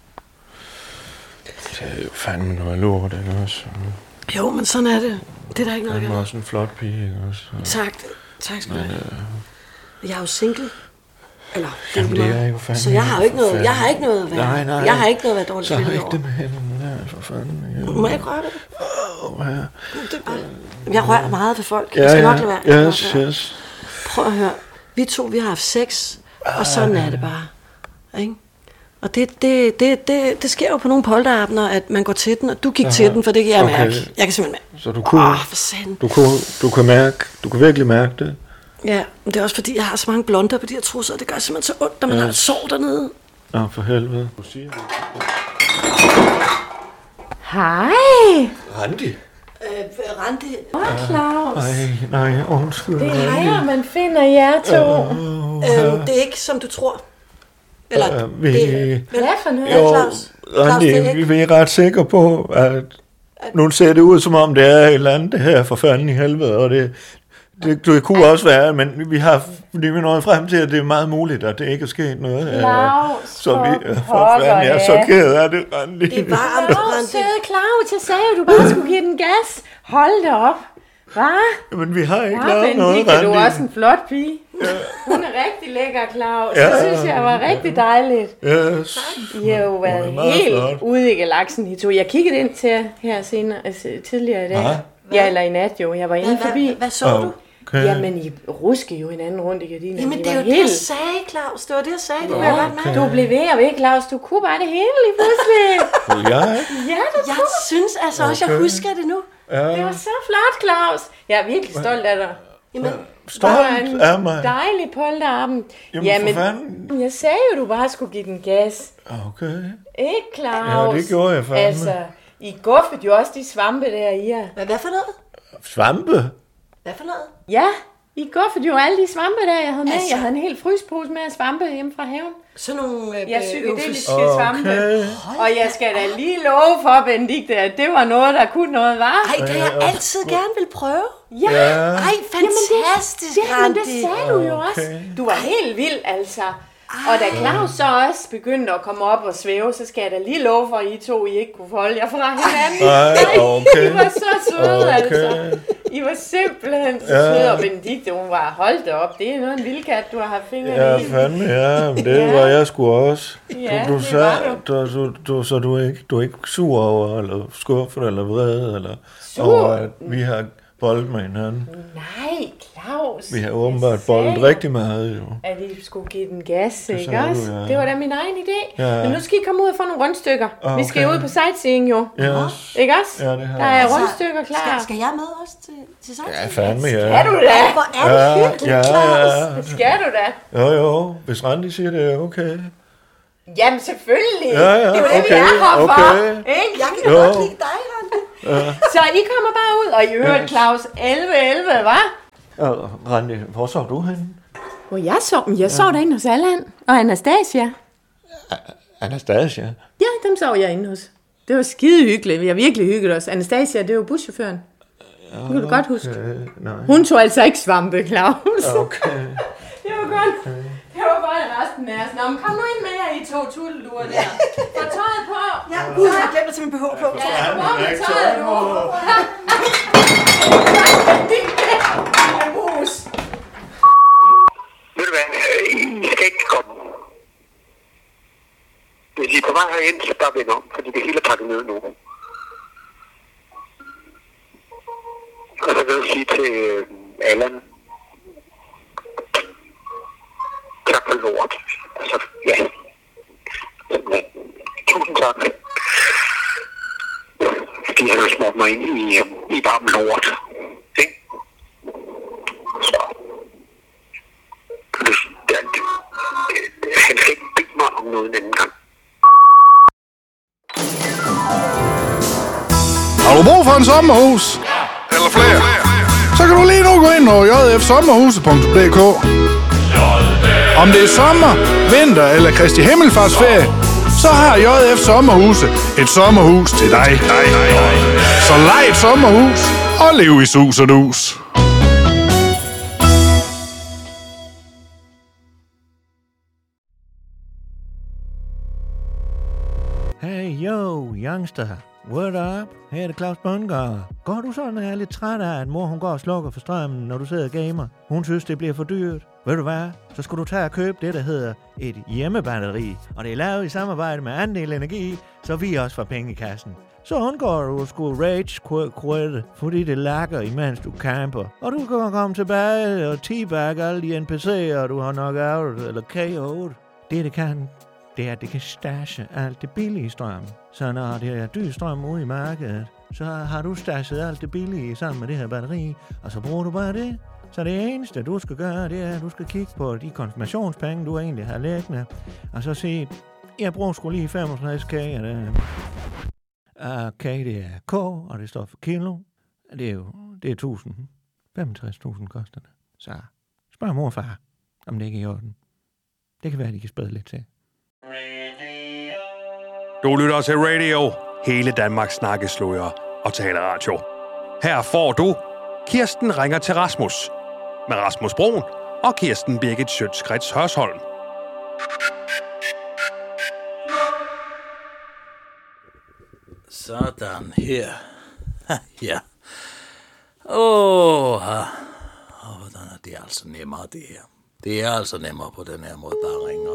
Det er jo fandme noget lort, ikke også? Jo, men sådan er det. Det er der ikke noget. Han er også en flot pige, ikke også? Tak. Tak skal du have. Jeg er jo single. Eller, Jamen, det er jo fandme... så jeg har jo ikke noget, jeg har ikke noget at være, Nej, nej. jeg har ikke noget at være dårligt Så har spillet ikke over. det med hænderne der, for fanden. Ja. Må jeg ikke røre det? Oh, ja. Det- Jeg rører meget ved folk. Ja, Jeg skal ja. nok lade være. Jeg skal Yes, nok lade være. yes. Prøv at høre. Vi to, vi har haft sex, og sådan er det bare. Ikke? Og det, det, det, det, det sker jo på nogle polterabender, at man går til den, og du gik Aha. til den, for det kan jeg Okay. mærke. Jeg kan simpelthen mærke. Så du kunne, Åh, for satan. du kunne, du kunne mærke, du kunne virkelig mærke det. Ja, men det er også fordi, jeg har så mange blonder på de her trusser, og det gør simpelthen så ondt, når man Ja. har et sår dernede. Nå, for helvede. Hej. Randi? Øh, Randi. Hej, Claus. Nej, nej, undskyld. Det er her, man finder jer to. Øh, det er ikke, som du tror. Eller, Øh, vi, det, Hvad for noget? jo, Claus? Claus, Randi, det er ikke- vi, vi er ret sikre på, at nu ser det ud, som om det er et eller andet, det her for fanden i helvede, og det, det, det kunne også være, men vi har lige vi nået frem til, at det er meget muligt, at det ikke er sket noget. øh, Claus, Så vi, for for fanden, jeg er så pokker ked af det, Randi. Det er varmt, Claus, Randi. søde Claus, jeg sagde jo, du bare skulle give den gas. Hold da op. Hvad? Men vi har ikke Ja, lavet noget, Benedikte, du er også Randi. en flot pige. Hun er rigtig lækker, Claus. Ja. Det synes jeg var rigtig dejligt. Yes. I har jo Hun været er meget helt flot. ude i galaksen, I to. Jeg kiggede ind til jer her senere, altså, tidligere i dag. Hvad? Ja, eller i nat jo. Jeg var inde Hvad, forbi. hvad, hvad så du? Okay. Jamen, I ruskede jo hinanden rundt i gardinen. Jamen, I det er var jo det, helt... jeg sagde, Claus. Det var det, jeg sagde. Det var jeg godt med. Du blev ved og ved, Claus. Du kunne bare det hele lige pludselig. Ja, Ja, du Jeg kunne. synes altså også, jeg Okay. husker det nu. Det var så flot, Claus. Jeg er virkelig stolt af dig. Jamen, Det var stolt en af mig. dejlig polterabend. Jamen, for fanden. jeg sagde jo, du bare skulle give den gas. Okay. Ikke, Claus? Ja, det gjorde jeg fandme. Altså, I guffede jo også de svampe der i jer. hvad, hvad for noget? Svampe? Hvad for noget? Ja, I guffede jo alle de svampe der, jeg havde med. Altså- Jeg havde en hel frysepose med af svampe hjemme fra haven. Sådan nogle... Øh, Ja, øh, psykedeliske Okay. svampe. Og jeg skal da lige love for, Benedikte, at det var noget, der kunne noget, var. Ej, det har jeg altid gerne vil prøve. Ja, Ja. Ej, fantastisk, Jamen, det Randi. sagde du jo også. Okay. Du var helt vild, altså. Og da Claus så også begyndte at komme op og svæve, så skal jeg da lige love for, at I to I ikke kunne holde jer fra hinanden. Ej, okay. I var så søde, Okay. altså. I var simpelthen så Ja. søde, og Benedikte, hun var holdt det op. Det er noget en vildkat, du har haft fingrene Ja, i. fandme, ja. Men det Ja. var jeg sgu også. Ja, du, du, det sagde, var du, du, du, så du er ikke, du er ikke sur over, eller skuffet, eller vred, eller Sur? over, at vi har boldet med hinanden. Nej, Claus. Vi har åbenbart Jeg sagde boldet jo, rigtig meget, jo. at I skulle give den gas, ikke sagde også? du, ja. Det var da min egen idé. Ja. Men nu skal I komme ud og få nogle rundstykker. Ah, Vi skal okay. ud på sightseeing jo. Yes. Ikke også? Ja, det har Der er jeg. rundstykker klar. Skal, skal jeg med også til, til sig? Ja, fandme, ja. Skal du da? Hvor er det Ja, hyggeligt, ja, Claus. ja. Skal du da? Jo, jo. Hvis Randi siger det, er okay. Jamen selvfølgelig. Ja, ja, det er jo det, vi okay, er her for. okay. Ikke? Jeg kan Jo. godt lide dig, Randi. Så I kommer bare ud, og I øvrigt, Claus, elleve elleve, hva'? Ja, Randi, hvor så du henne? Hvor jeg så dem? Jeg så derinde hos Allan og Anastasia. Anastasia. Ja, dem så jeg inde hos. Det var skide hyggeligt. Vi har virkelig hygget os. Anastasia, det er jo buschaufføren. Det kan du godt huske. Okay, nej. Hun tog altså ikke svampe, Claus. Okay. Det var godt. Det var godt, at resten af os. Nå, men kom nu ind med jer, I to tulleluer der. Få tøjet på. Ja, gud, jeg har glemt at tage min B H på. Ja, på med tøjet nu. Mus. Ved du hvad, I skal ikke komme. Hvis I er på vej herind, så bare vend om, fordi det hele er pakket ned nu. Og så vil jeg sige til øh, Allan, tak for lort. Altså, ja. Simpelthen. Tusind tak. Fordi han har smurt mig ind i, øh, i varm lort. Ikke? Så. Det, det, det, det, han skal ikke bede mig om noget en anden gang. Har du brug for en sommerhus? Eller flere? Så kan du lige nu gå ind på j f sommerhuse punktum d k. Om det er sommer, vinter eller Kristi Himmelfartsferie, så har J F Sommerhuse et sommerhus til dig. Så lej et sommerhus og lev i sus og dus. Hey, Hey, yo, youngster. What up? Her er det Claus Bundgaard. Går du sådan og er lidt træt af, at mor hun går og slukker for strømmen, når du sidder og gamer? Hun synes, det bliver for dyrt. Ved du hvad? Så skal du tage og købe det, der hedder et hjemmebatteri. Og det er lavet i samarbejde med Andel Energi, så vi også får penge i kassen. Så undgår du at skulle rage quit, fordi det lakker, imens du camper. Og du kan komme tilbage og teabag alle de N P C'er, du har nok out eller K O'd. Det, det kan, det er, at det kan stashe alt det billige strøm. Så når det er dyr strøm ude i markedet, så har du stashet alt det billige sammen med det her batteri, og så bruger du bare det. Så det eneste, du skal gøre, det er, at du skal kigge på de konfirmationspenge, du egentlig har liggende, og så sige, jeg bruger sgu lige femogtres K af det. Og K, det er K, og det står for kilo. Det er jo, det er tusind. femogtres tusind koster det. Så spørg mor og far, om det ikke er i orden. Det kan være, de kan spæde lidt til. Du lytter til Radio, hele Danmarks snakkesløjer og taleradio. Her får du Kirsten ringer til Rasmus med Rasmus Broen og Kirsten Birgit Schiøtz Hørsholm. Sådan her. Ja. Åh, oh, hvordan er det altså nemmere, det her. Det er altså nemmere på den her måde, bare ringer.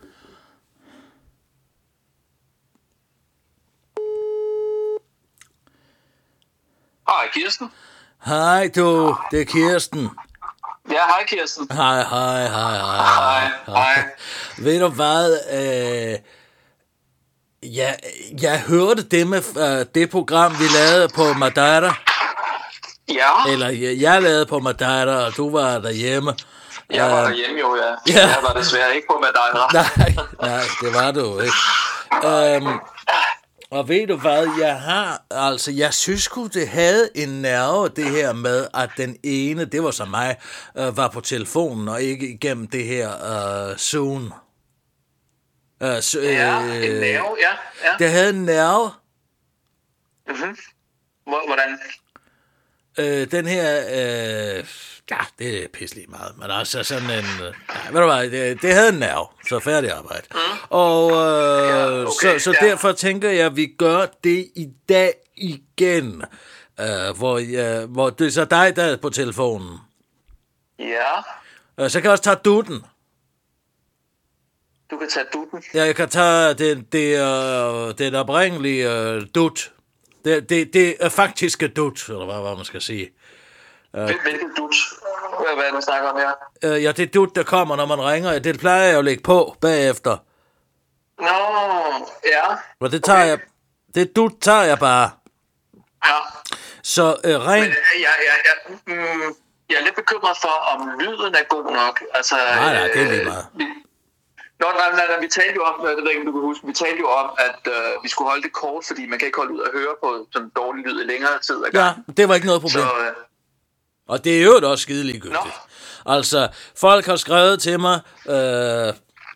Hej, Kirsten. Hej du, det er Kirsten. Ja, hej Kirsten. Hej, hej, hej, hej. Hej, hej. Ved du hvad, øh, jeg, jeg hørte det med øh, det program, vi lavede på Madeira. Ja. Eller jeg, jeg lavede på Madeira, og du var derhjemme. Jeg var øh, derhjemme jo, ja. ja. Jeg var desværre ikke på Madeira. nej, nej, det var du ikke. Øhm, Og ved du hvad, jeg har, altså, jeg synes sgu, det havde en nerve, det her med, at den ene, det var så mig, øh, var på telefonen, og ikke igennem det her øh, Zoom. Øh, så, øh, ja, en nerve, ja. ja. Det havde en nerve. Mm-hmm. Hvordan? Øh, den her, øh, ja, det er pisselig meget, men altså sådan en, øh, ja, ved du hvad, det, det havde en nerve, så færdig arbejde. Mm. Og øh, ja, okay, så, så ja. Derfor tænker jeg, at vi gør det i dag igen, øh, hvor, jeg, hvor det er så dig, der er på telefonen. Ja. Øh, så kan jeg også tage dutten. Du kan tage dutten? Ja, jeg kan tage det, det, øh, den oprindelige øh, dut. Det, det, det er faktiske dut, eller hvad, hvad man skal sige. Hvilket dut? Hvad er det, man snakker om her? Uh, ja, det er dut, der kommer, når man ringer. Det plejer jeg at lægge på bagefter. Nå, ja. Og det tager okay. jeg... Det dut tager jeg bare. Ja. Så uh, ring... Men jeg, jeg, jeg, mm, jeg er lidt bekymret for, om lyden er god nok. Altså, nej, nej, det er lige meget. Øh, Nå, nej, nej, nej, vi talte jo om, det ved jeg ikke, om du kan huske, vi talte jo om, at øh, vi skulle holde det kort, fordi man kan ikke holde ud at høre på sådan dårlig lyd i længere tid. Ja, det var ikke noget problem. Så, øh... Og det er jo også skide ligegyldigt. Altså, folk har skrevet til mig, øh,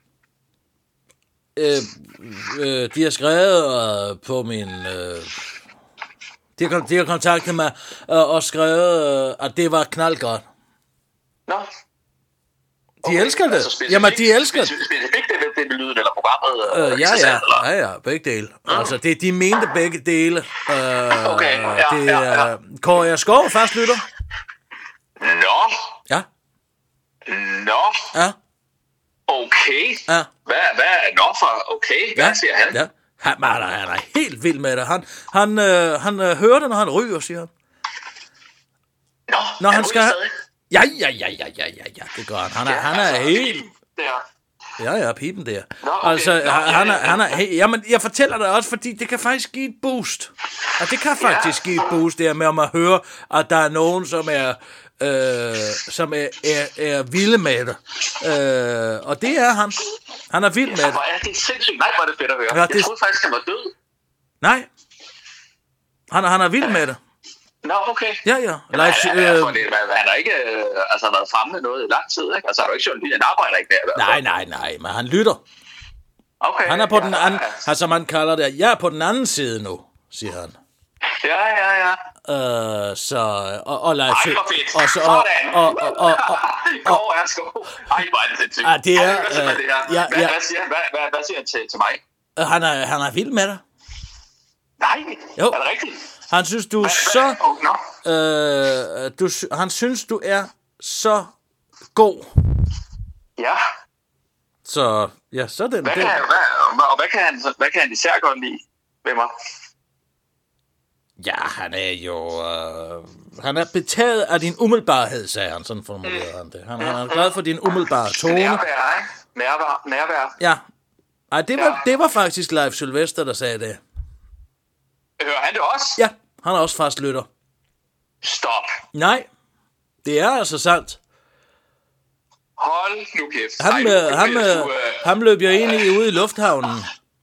øh, øh, de har skrevet øh, på min... Øh, de, har, de har kontaktet mig øh, og skrevet, øh, at det var knaldgodt. Nå. De okay, elsker det. Altså Jamen, de elsker det. Specifikt det, det med lyden eller programmet? Øh, ja, ja, ja, ja, begge dele. Mm. Altså, det, de mente begge dele. Øh, okay, ja, det, ja, ja. Kåre jeg Skov, fast lytter. Nå. Ja. Nå. Ja. Okay. Ja. Hvad, hvad er nå for okay? Hvad ja. siger han? Ja. Han, han, er, han er helt vild med det. Han, han, øh, han øh, hører det, når han ryger, siger han. Nå, når han, han skal... Ja, ja, ja, ja, ja, ja, ja, det gør han. Han er, ja, han er altså, helt... Ja, ja, pipen der. Nå, okay. Altså, Nå, han er, han er helt... Jamen, jeg fortæller det også, fordi det kan faktisk give et boost. Og det kan faktisk ja. give et boost, der med at høre, at der er nogen, som er... Øh, som er, er, er vilde med det. Øh, og det er han. Han er vild med det. Hvor er det sindssygt. Nej, hvor er det fedt at høre. Ja, jeg det... troede faktisk, han var død. Nej. Han, han er vild ja. med det. Nå, okay. Ja, ja. Jamen, Life, han, øh... han har ikke øh, altså, været fremme med noget i lang tid, ikke? Altså, han er jo ikke journalist. Han arbejder ikke der. Nej, nej, nej, men han lytter. Okay. Han er på ja, den anden, ja. som man kalder det. Jeg er på den anden side nu, siger han. Ja, ja, ja. Øh, så... Og, og Leif... Ej, hvor fedt. Og så... Og, og, og, og, og, Gård er sko. Ej, hvor er det sindssygt. Ah, det er... Øh, ja, ja. Hvad, hvad siger han? Hvad, hvad, hvad siger han til, til mig? Han er, han er vild med dig. Nej, jo. Er det rigtigt? Han synes, du er så... Øh, du, han synes, du er så god. Ja. Så, ja, så er den... Hvad den. kan, hvad, og hvad kan, han, hvad kan han især godt lide ved mig? Ja, han er jo... Øh, han er betaget af din umiddelbarhed, sagde han. Sådan formulerede mm. han det. Han, han er glad for din umiddelbare tone. Nærvær, ikke? Nærvær, nærvær. Ja. Ej, det var, ja. det var faktisk Leif Sylvester, der sagde det. Hører han det også? Ja, han er også fast lytter. Stop. Nej, det er altså sandt. Hold nu kæft. Han, med, han, med, uh... han løb jo ind i ude i lufthavnen.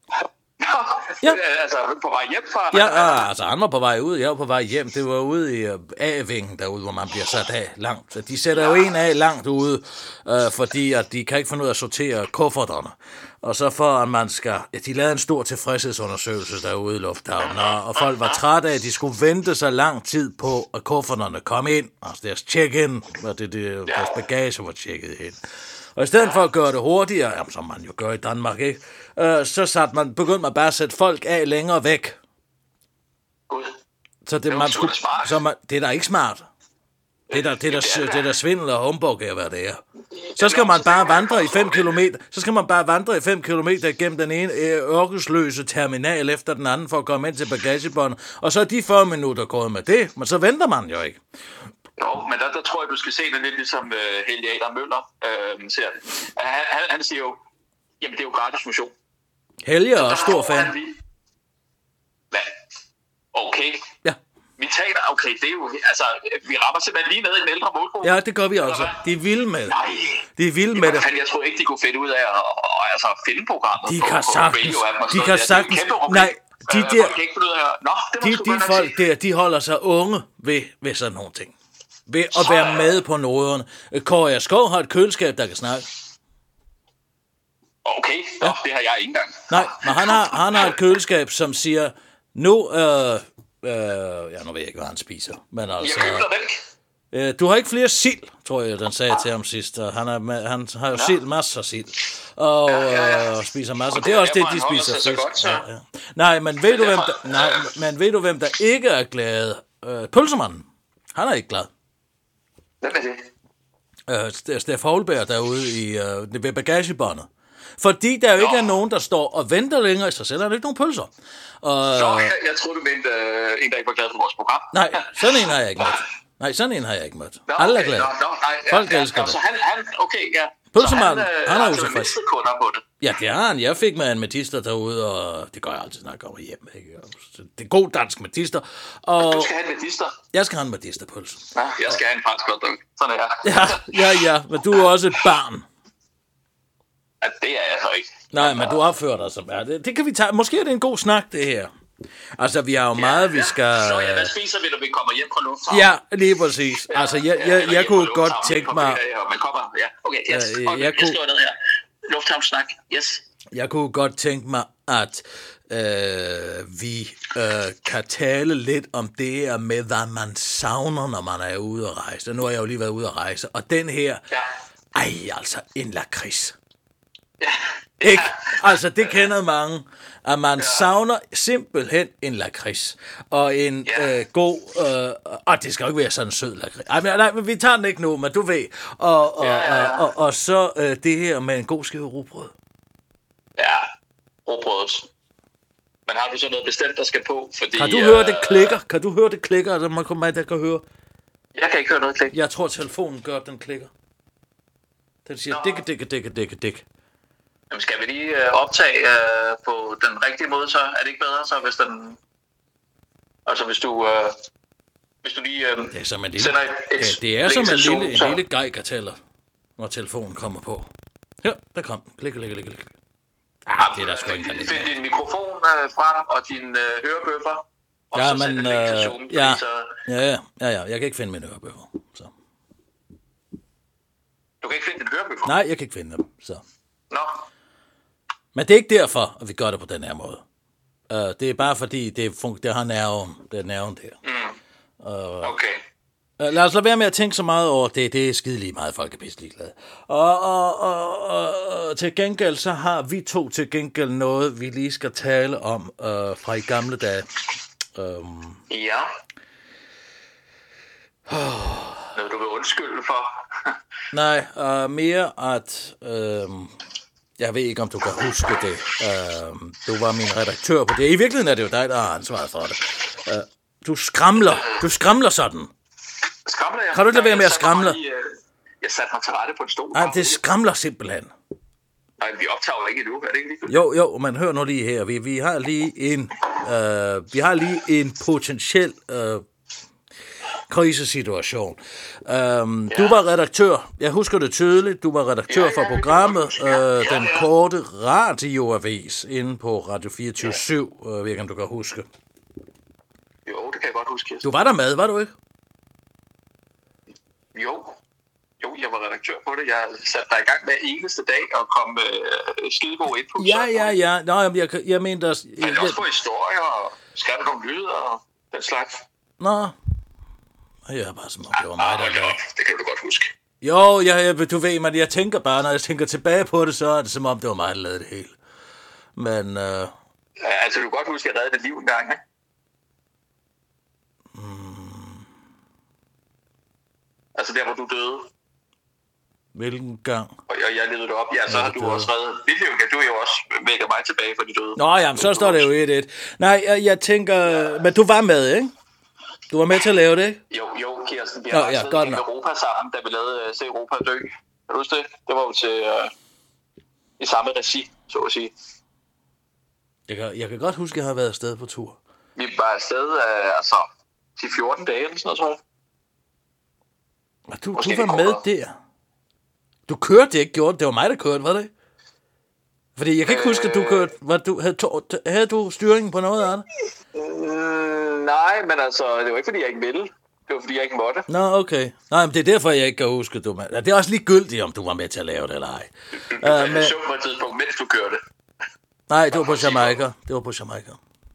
Ja. Altså på vej hjem fra... Ja, altså han var på vej ud, jeg var på vej hjem. Det var ude i A-vingen derude, hvor man bliver sat af langt. Så de sætter jo en af langt ude, øh, fordi at de kan ikke finde ud af at sortere kufferterne. Og så for at man skal... Ja, de lavede en stor tilfredshedsundersøgelse derude i lufthavnen, og, og folk var trætte af, at de skulle vente så lang tid på, at kufferterne kom ind. Altså deres check-in, og det, det, deres bagage var tjekket ind. Og i stedet for at gøre det hurtigere, jamen, som man jo gør i Danmark, ikke? Øh, så satte man, begyndte man bare at sætte folk af længere væk. God. Så det, man skulle, så man, det er da ikke smart. Det er da, det er da, det er da svindel og humbug, hvad det er. Så skal man bare vandre i fem kilometer. Så skal man bare vandre i fem kilometer gennem den ene ørkesløse terminal efter den anden for at komme ind til bagagebåndet. Og så er de fyrre minutter gået med det, men så venter man jo ikke. Jo, men der, der tror jeg, du skal se det lidt ligesom uh, Helge Adam Møller uh, ser det. Han, han, han siger jo, jamen det er jo gratis motion. Helge er også stor fan. Hvad? Okay. Ja. Vi taler, okay, det er jo, altså, vi rammer simpelthen lige ned i en ældre målgruppe. Ja, det gør vi også. De er vilde med det. Nej. De er vilde med det. Jeg tror ikke, de kunne finde ud af at, at, altså, finde programmet. De på, kan på sagtens. De kan sagtens. Nej, de der, Nå, de, de folk der, de holder sig unge ved, ved sådan nogle ting. Ved at være med på noderne. Kåre Skov har et køleskab, der kan snakke. Okay, Nå, ja. Det har jeg ikke engang. Nej, men han har, han har et køleskab, som siger, nu, øh, øh, ja, nu ved jeg ikke, hvad han spiser. Men altså, jeg køber mælk. Øh, du har ikke flere sild, tror jeg, den sagde til ham sidst. Han, er med, han har jo ja. sild, masser af sild. Og ja, ja, ja. Øh, spiser masser. Det er også det, de spiser fisk. Godt, ja, ja. Nej, men ved, du, hvem der, nej, men ved du, hvem der ikke er glad? Øh, pølsemanden. Han er ikke glad. Hvem er det? Øh, Steff Holberg derude i, øh, ved bagagebåndet. Fordi der jo ikke er nogen, der står og venter længere, så sælger der ikke nogen pølser. Og, Nå, jeg, jeg troede, du mente uh, en, der ikke var glad for vores program. Nej, sådan en har jeg ikke mødt. Nej, sådan en har jeg ikke mødt. Nå, Alle er glade. Nå, nå, nej, Folk ja, elsker ja, det. Så han, han, okay, ja. Pølsemanden, han, han er jo så tilfreds. kunder på det. Ja, det har han. Jeg fik med en metister derude, og det gør jeg altid, når jeg kommer hjem. Ikke? Det er god dansk metister. Og du skal have en metister? Jeg skal have en medisterpølse. Ja, jeg skal have en fransk hotdog. Sådan er jeg. Ja, ja, ja. Men du er også et barn. Ja, det er jeg så ikke. Nej, men du opfører dig som er. Det, det kan vi tage. Måske er det en god snak, det her. Altså, vi har jo ja, meget, vi skal... Så ja, hvad spiser vi, når vi kommer hjem fra lufthavn? Ja, lige præcis. Ja, altså, jeg, jeg, jeg, jeg kunne godt tænke mig... Man kommer, ja, okay, yes. Okay, jeg, jeg kunne... skriver ned her. Lufthavnssnak, yes. Jeg kunne godt tænke mig, at øh, vi øh, kan tale lidt om det her med, hvad man savner, når man er ude at rejse. Nu har jeg jo lige været ude at rejse, og den her... Ja. Ej, altså, en lakrids. Ja. Ikke? Altså, det kender mange, at man ja. savner simpelthen en lakrids. Og en ja. øh, god... Øh, og det skal jo ikke være sådan en sød lakrids. Ej, men, nej, men vi tager den ikke nu, men du ved. Og, og, ja, ja, ja. og, og, og så øh, det her med en god skive rugbrød. Ja, rugbrødet. Men har du så noget bestemt, der skal på? Fordi, kan du høre øh, det klikker? Kan du høre det klikker? Altså, man kommer med, der kan høre. Jeg kan ikke høre noget klik. Jeg tror, telefonen gør, at den klikker. Den siger, dikke, dikke, dikke, dikke, dikke. Jamen, skal vi lige øh, optage øh, på den rigtige måde, så er det ikke bedre, så hvis den... Altså, hvis du... Øh, hvis du lige øh, det er som en lille, sender et, et det, det er som en lille, en lille geigertæller, når telefonen kommer på. Ja, der kom den. Klik, klik, klik, klik. Ah, det er der sgu ikke. Find din mikrofon øh, frem og din øh, hørebøffer. Og ja, så men... Øh, Zoom, ja, så... ja, ja, ja, ja, jeg kan ikke finde mine hørebøffer, så... Du kan ikke finde din hørebøffer? Nej, jeg kan ikke finde dem, så... Nå. Men det er ikke derfor, at vi gør det på den her måde. Uh, det er bare fordi, det, fun- det har nerven, det er nerven der. Mm. Uh, okay. Uh, lad os lade være med at tænke så meget over det. Det er skide lige meget, folk er pisse ligeglade. Og, og, og, og, og til gengæld, så har vi to til gengæld noget, vi lige skal tale om uh, fra i gamle dage. Um, ja. Noget, du vil undskylde for? Nej, uh, mere at... Uh, jeg ved ikke, om du kan huske det. Uh, du var min redaktør på det. I virkeligheden er det jo dig, der har ansvaret for det. Uh, du skramler. Du skramler sådan. Skramler jeg? Kan du ikke lade være med at skramle? Jeg, jeg satte mig til rette på en stol. Nej, det skramler simpelthen. Nej, vi optager ikke endnu. Er det ikke lige? Jo, jo, men hør nu lige her. Vi, vi har lige en, øh, vi har lige en potentiel øh, krisesituation. Um, ja. Du var redaktør. Jeg husker det tydeligt. Du var redaktør ja, ja, for programmet ja, ja, øh, Den ja. Korte Radioavis inde på Radio fireogtyve syv. Jeg ved ikke, om du kan huske. Jo, det kan jeg godt huske. Du var der med, var du ikke? Jo. Jo, jeg var redaktør på det. Jeg satte dig i gang hver eneste dag og kom øh, skidegod input. Ja, ja, ja. Nå, jeg, jeg, jeg mener... Jeg, jeg, jeg også på historier og skrev nogle lyder og den slags. Nå. Jeg er bare som om, det var mig, der lavede. Det kan du godt huske. Jo, jeg, jeg, du ved, men jeg tænker bare, når jeg tænker tilbage på det, så er det som om, det var mig, der lavede det hele. Men... Øh... Ja, altså, du kan godt huske, at jeg reddede dit liv en gang, ikke? Mm. Altså der, hvor du døde. Hvilken gang? Og jeg, jeg levede det op. Ja, så ja, har du døde. Også reddet mit liv. Du er jo også vækker mig tilbage for de døde. Nå, jamen, så står det jo et et. Nej, jeg, jeg tænker... Ja. Men du var med, ikke? Du var med til at lave det, ikke? Jo, jo, Kirsten. Vi har ja, siddet i Europa sammen, da vi lavede uh, Se Europa dø. Kan du huske det? Det var jo til... Uh, i samme regi, så at sige. Jeg kan, jeg kan godt huske, at jeg har været afsted på tur. Vi var afsted, uh, altså... til fjorten dage eller sådan noget, tror jeg. Men du, du var med der. Du kørte det ikke, gjorde det? var mig, der kørte, var det ikke? Fordi jeg kan ikke øh... huske, at du kørte. Var du, havde, to, havde du styringen på noget af det? Mm, nej, men altså, det var ikke, fordi jeg ikke ville. Det var, fordi jeg ikke måtte. Nå, okay. Nej, men det er derfor, jeg ikke kan huske, at du var med. Det er også ligegyldigt, om du var med til at lave det, eller ej. Du, du, du uh, men... så på et tidspunkt, mens du kørte. Nej, det var på Jamaica. Det var på Jamaica.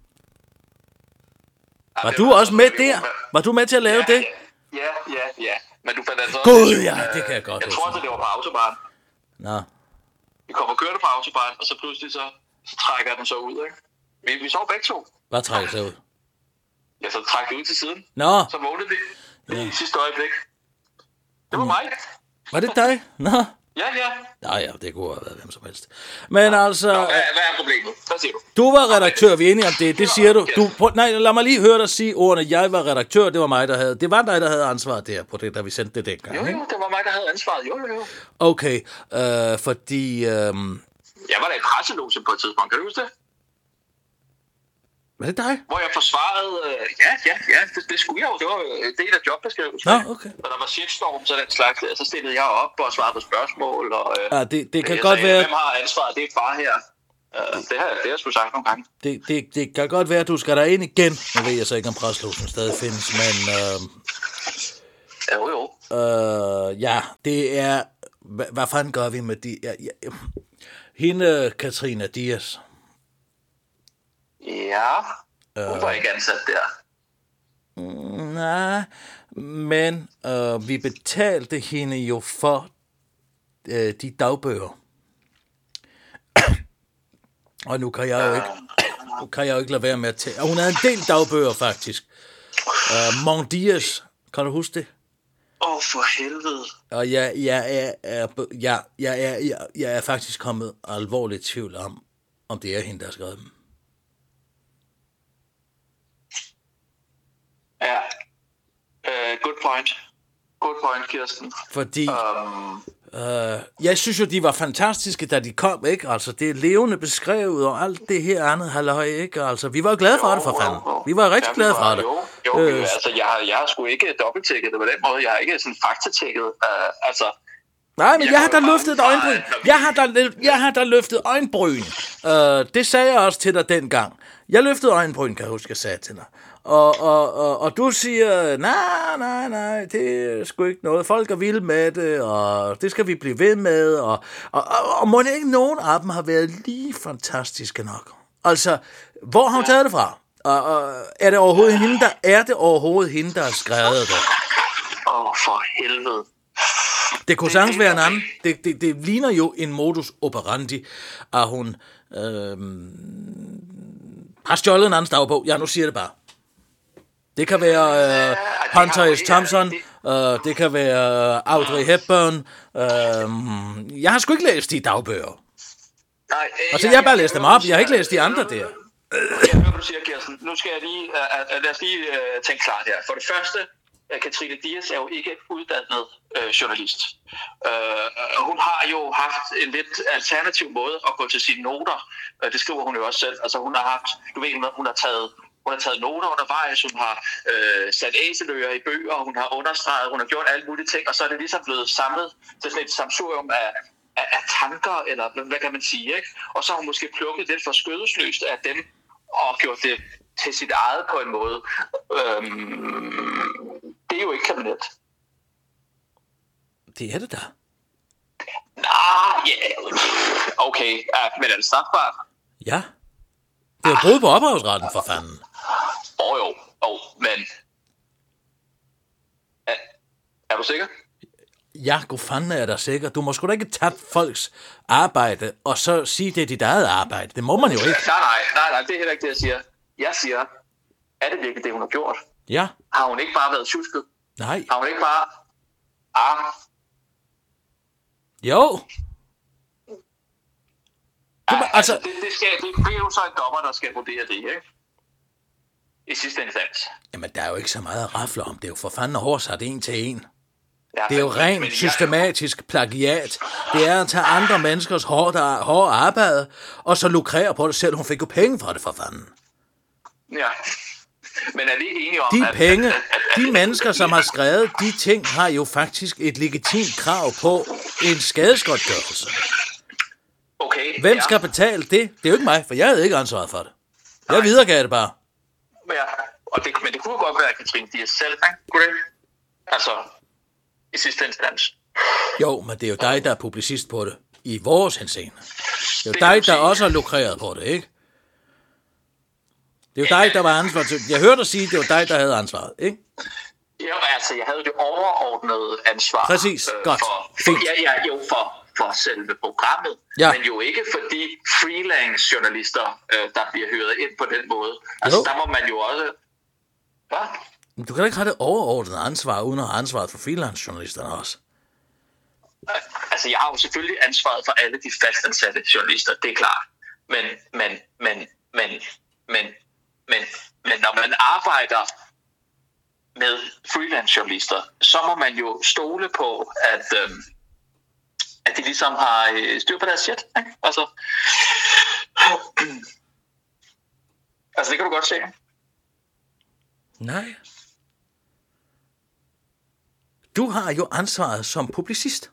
Var du også med der? Var du med til at lave ja, det? Ja, ja, ja. Men du fandt altså... Gud, ja, det kan jeg godt. Jeg tror altså, det var på autobahn. Nå. Vi kommer og kørte på autobahn, og så pludselig så, så trækker den så ud, ikke? Vi, vi sov begge to. Hvad trækker sig ud? Ja, så trækker det ud til siden. Nå. Så vågnede vi ja. i sidste øjeblik. Det var mig. Var det dig? Nå. Ja, ja. Nej, ja, det kunne have været hvem som helst. Men ja. altså... Nå, hvad, hvad er problemet? Hvad siger du? Du var redaktør, vi er enige om det. Det siger du. du prøv, nej, lad mig lige høre dig sige ordene. Jeg var redaktør, det var mig, der havde... Det var dig, der havde ansvaret der på det, da vi sendte det dengang. Jo, jo, det var mig, der havde ansvaret. Jo, jo, jo. Okay, øh, fordi... Øh... Jeg var da i presselogen på et tidspunkt, kan du huske det? Var det dig? Hvor jeg forsvarede... Øh, ja, ja, ja, det, det skulle jeg jo. Det var en del af jobbeskrivelsen. Nå, okay. Og der var shitstorm, så den slags der. Så stillede jeg op og svarede på spørgsmål. Og, øh, ja, det, det kan jeg godt sagde, være... Hvem har ansvaret? Det er far her. Uh, det har, det har jeg sgu sagt nogle gange. Det, det, det kan godt være, at du skal derind igen. Nu ved jeg så ikke, om presselogen stadig findes, men... Øh... Jo, jo. Øh, ja, det er... Hvad, hvad fanden gør vi med de... Ja, ja. Hende, Katrina Dias. Ja... Hun var ikke ansat der. Mm, nej, men øh, vi betalte hende jo for øh, de dagbøger. Og nu kan jeg jo ikke, nu kan jeg jo ikke lade være med at tage. Hun havde en del dagbøger faktisk. Uh, Mon Dias, kan du huske det? Åh, oh, for helvede. Og jeg, jeg, er, er, jeg, jeg, er, jeg, jeg er faktisk kommet alvorligt i tvivl om, om det er hende, der har skrevet dem. Ja, uh, good point. Good point, Kirsten. Fordi, um... øh, jeg synes jo, de var fantastiske, da de kom, ikke? Altså, det er levende beskrevet, og alt det her andet halløj, ikke? Altså, vi var glade for jo, det, for fanden. Vi var rigtig ja, glade for det. Jo, jo øh, altså, jeg, jeg har sgu ikke dobbelttjekket det på den måde. Jeg har ikke sådan faktatjekket, uh, altså... Nej, men jeg, jeg har da løftet et øjenbryn. Jeg har da, jeg har da løftet øjenbryn. Uh, det sagde jeg også til dig dengang. Jeg løftede øjenbryn, kan jeg huske, jeg sagde til dig. Og, og, og, og du siger, nej, nej, nej, det er sgu ikke noget. Folk er vilde med det, og det skal vi blive ved med. Og, og, og, og må det ikke nogen af dem har været lige fantastiske nok? Altså, hvor har hun taget det fra? Og, og er det overhovedet hende, der er det overhovedet hende, der har skrevet det? Åh, oh, for helvede. Det kunne sagtens være en anden. Det, det, det ligner jo en modus operandi, at hun øh, har stjålet en andens dagbog. Ja, nu siger det bare. Det kan være øh, Hunter S. Thompson, øh, det kan være Audrey Hepburn. Øh, jeg har sgu ikke læst de dagbøger. Nej, og så jeg har bare læst dem op. Jeg har ikke læst de andre der. Jeg hører, hvad du siger, Kirsten. Nu skal jeg lige, uh, uh, lad os lige uh, tænke klart her. For det første, uh, Katrine Dias er jo ikke uddannet uh, journalist. Uh, hun har jo haft en lidt alternativ måde at gå til sine noter. Uh, det skriver hun jo også selv. Altså hun har haft, du ved, hun har taget, hun har taget noter undervejs, hun har uh, sat æseløer i bøger, hun har understreget, hun har gjort alle mulige ting, og så er det ligesom blevet samlet til sådan et samsurium af af, af tanker, eller hvad kan man sige, ikke? Og så har hun måske plukket lidt for skødesløst af dem, og gjort det til sit eget på en måde. Øhm, det er jo ikke kriminelt. Det er det da. Nej, yeah. Okay, ja, men er det strafbart? Ja. Det er jo brud på ophavsretten, for fanden. Åh oh, jo, oh, men... Er, er du sikker? Ja, god fanden er der sikker. Du må sgu da ikke tage folks arbejde, og så sige, det er dit eget arbejde. Det må man jo ikke. Nej, nej, nej, nej, det er heller ikke det, jeg siger. Jeg siger, er det virkelig det, hun har gjort? Ja. Har hun ikke bare været tjusket? Nej. Har hun ikke bare... Ah. Jo. Ja, altså, det, det, skal, det, det er jo så en dommer, der skal vurdere det, ikke? I sidste instans. Jamen, der er jo ikke så meget at rafle om. Det er jo for fanden oversat en til en. Ja, det er jo rent men, systematisk plagiat. Det er at tage andre menneskers hårde, hårde arbejde, og så lukrere på det selv. Hun fik jo penge for det, for fanden. Ja, men er vi ikke enige om... De at, penge, at, at, at, de mennesker, som har skrevet de ting, har jo faktisk et legitimt krav på en skadesgodtgørelse. Okay, Hvem ja. skal betale det? Det er jo ikke mig, for jeg havde ikke ansvaret for det. Jeg Nej. videregav det bare. Ja, og det, men det kunne godt være Katrine Dias selv, ikke? Kunne det? Altså... i sidste instans. Jo, men det er jo dig, der er publicist på det. I vores henseende. Det er jo det dig, der også har lukreret på det, ikke? Det er jo dig, der var ansvaret til... Jeg hørte dig sige, det var dig, der havde ansvaret, ikke? Jo, altså, jeg havde det overordnede ansvar. Præcis, øh, godt. For, Fint. for, ja, ja, jo, for, for selve programmet. Ja. Men jo ikke for de freelance-journalister, øh, der bliver høret ind på den måde. Altså, jo. Der må man jo også... Hvad? Du kan da ikke have det overordnede ansvar, uden at have ansvaret for freelance-journalisterne også. Altså, jeg har jo selvfølgelig ansvaret for alle de fastansatte journalister, det er klart. Men, men, men, men, men, men, men når man arbejder med freelance-journalister, så må man jo stole på, at, øhm, at de ligesom har øh, styr på deres shit, ikke? Altså, altså, det kan du godt se, ikke? Nej. Du har jo ansvaret som publicist.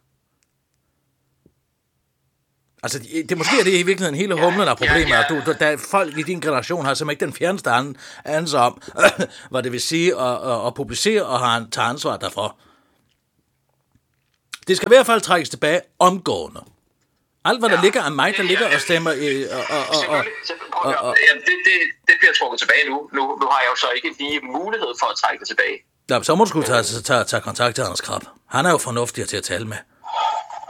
Altså, det, det måske er det i virkeligheden hele humlen af problemer. Ja, ja. Du, du, der folk i din generation har simpelthen ikke den fjerneste ansvar om, hvad det vil sige at, at, at publicere og have, tage ansvar derfor. Det skal i hvert fald trækkes tilbage omgående. Alt, hvad der ja. ligger af mig, der ligger og stemmer... Øh, og, og, og, og, og, og, Jamen, det, det, det bliver trukket tilbage nu. nu. Nu har jeg jo så ikke lige mulighed for at trække det tilbage. Ja, så må du skulle tage, tage, tage kontakt til Anders Krab. Han er jo fornuftig til at tale med.